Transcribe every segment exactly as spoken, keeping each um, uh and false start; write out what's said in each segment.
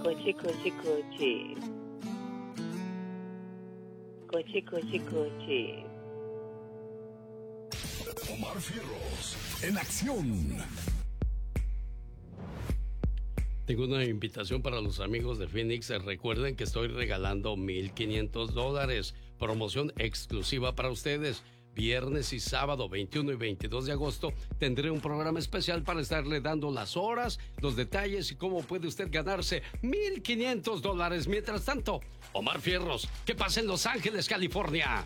Coche, coche, coche. Coche, coche, coche. Omar Fierros, en acción. Tengo una invitación para los amigos de Phoenix. Recuerden que estoy regalando mil quinientos dólares. Promoción exclusiva para ustedes. Viernes y sábado veintiuno y veintidós de agosto tendré un programa especial para estarle dando las horas, los detalles y cómo puede usted ganarse mil quinientos dólares. Mientras tanto, Omar Fierros, ¿qué pasa en Los Ángeles, California?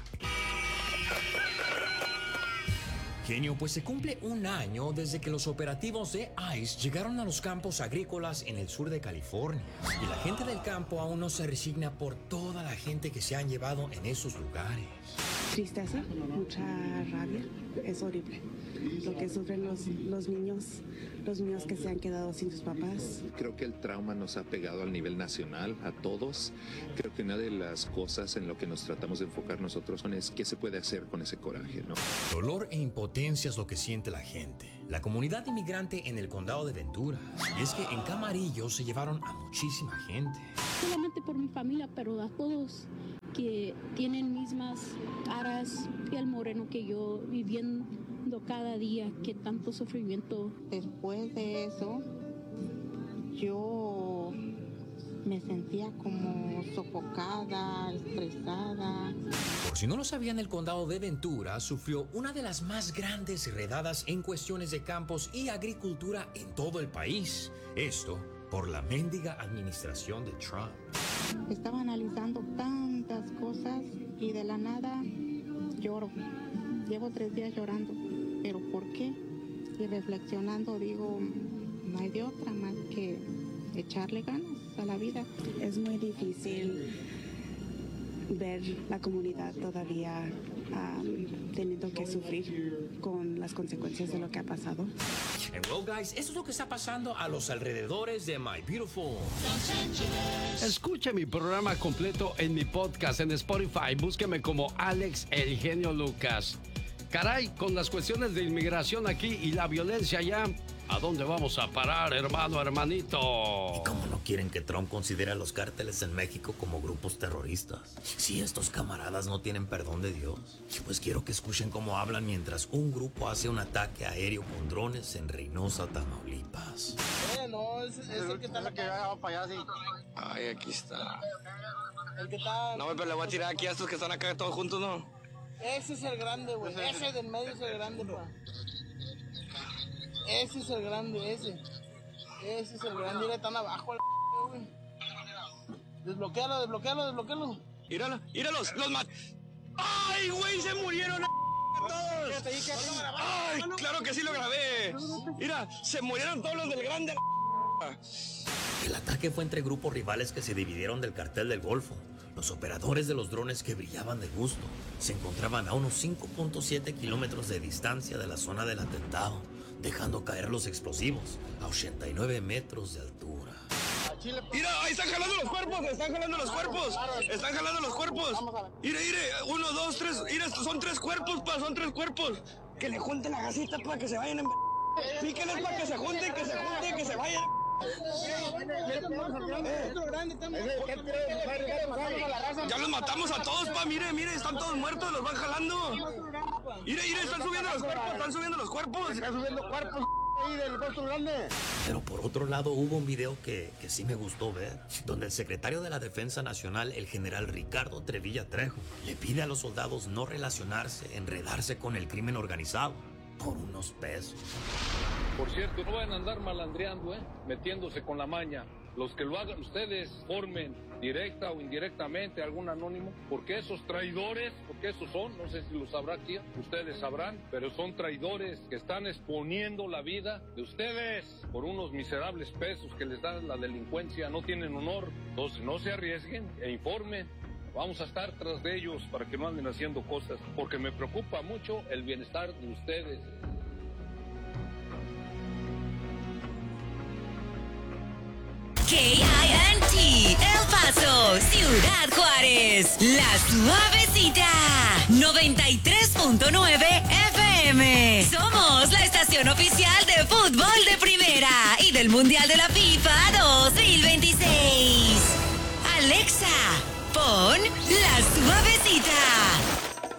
Genio, pues se cumple un año desde que los operativos de ICE llegaron a los campos agrícolas en el sur de California. Y la gente del campo aún no se resigna por toda la gente que se han llevado en esos lugares. Tristeza, mucha rabia, es horrible. Lo que sufren los, los niños, los niños que se han quedado sin sus papás. Creo que el trauma nos ha pegado al nivel nacional, a todos. Creo que una de las cosas en lo que nos tratamos de enfocar nosotros es qué se puede hacer con ese coraje, ¿no? Dolor e impotencia es lo que siente la gente. La comunidad inmigrante en el condado de Ventura. Y es que en Camarillo se llevaron a muchísima gente. Solamente por mi familia, pero a todos que tienen mismas aras, piel moreno que yo, viviendo cada día, que tanto sufrimiento. Después de eso, yo me sentía como sofocada, estresada. Por si no lo sabían, el condado de Ventura sufrió una de las más grandes redadas en cuestiones de campos y agricultura en todo el país. Esto por la mendiga administración de Trump. Estaba analizando tantas cosas y de la nada lloro. Llevo tres días llorando. ¿Pero por qué? Y reflexionando digo, no hay de otra más que echarle ganas a la vida. Es muy difícil ver la comunidad todavía um, teniendo que sufrir con las consecuencias de lo que ha pasado. And well, guys, eso es lo que está pasando a los alrededores de My Beautiful. Escuche mi programa completo en mi podcast en Spotify. Búsqueme como Alex El Genio Lucas. Caray, con las cuestiones de inmigración aquí y la violencia allá, ¿a dónde vamos a parar, hermano, hermanito? ¿Y cómo no quieren que Trump considere a los cárteles en México como grupos terroristas? Si estos camaradas no tienen perdón de Dios, pues quiero que escuchen cómo hablan mientras un grupo hace un ataque aéreo con drones en Reynosa, Tamaulipas. Eh, no, es, es el que está que va para allá, sí. Ay, aquí está. El que está... No, pero le voy a tirar aquí a estos que están acá todos juntos, ¿no? Ese es el grande, güey. Ese del medio es el grande, pa. Ese es el grande, ese. Ese es el grande. Mira, están abajo, güey. Desbloquéalo, desbloquéalo, desbloquéalo. Míralo, míralos, los mat... ¡Ay, güey! ¡Se murieron todos! ¡Ay, claro que sí lo grabé! Mira, se murieron todos los del grande. El ataque fue entre grupos rivales que se dividieron del cartel del Golfo. Los operadores de los drones que brillaban de gusto se encontraban a unos cinco punto siete kilómetros de distancia de la zona del atentado, dejando caer los explosivos a ochenta y nueve metros de altura. Mira, ahí están jalando los cuerpos, están jalando los cuerpos, están jalando los cuerpos. Mire, mire, uno, dos, tres, mira, son tres cuerpos, pa, son tres cuerpos. Que le junten la gasita para que se vayan en... Píquenles para que se junten, que se junten, que se vayan. Ya los matamos a todos, pa, mire, mire, están todos muertos, los van jalando. Mire, mire, están subiendo los cuerpos, están subiendo los cuerpos. Están subiendo cuerpos ahí del puesto grande. Pero por otro lado hubo un video que, que sí me gustó ver, donde el secretario de la Defensa Nacional, el general Ricardo Trevilla Trejo, le pide a los soldados no relacionarse, enredarse con el crimen organizado por unos pesos. Por cierto, no van a andar malandreando, ¿eh? Metiéndose con la maña. Los que lo hagan ustedes, formen directa o indirectamente algún anónimo, porque esos traidores, porque esos son, no sé si lo sabrá aquí, ustedes sabrán, pero son traidores que están exponiendo la vida de ustedes por unos miserables pesos que les da la delincuencia, no tienen honor. Entonces no se arriesguen e informen. Vamos a estar tras de ellos para que no anden haciendo cosas, porque me preocupa mucho el bienestar de ustedes. K I N T, El Paso, Ciudad Juárez, La Suavecita, noventa y tres punto nueve F M. Somos la estación oficial de fútbol de primera y del Mundial de la FIFA dos mil veintiséis. Exa, pon La Suavecita.